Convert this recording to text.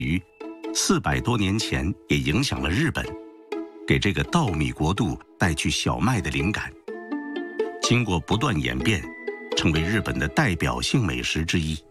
于400多年前也影响了日本，给这个稻米国度带去小麦的灵感。经过不断演变，成为日本的代表性美食之一。